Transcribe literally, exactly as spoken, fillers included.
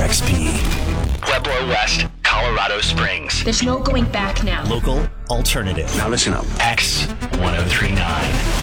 X P. Pueblo West, Colorado Springs. There's no going back now. Local alternative. Now listen up. X ten thirty-nine.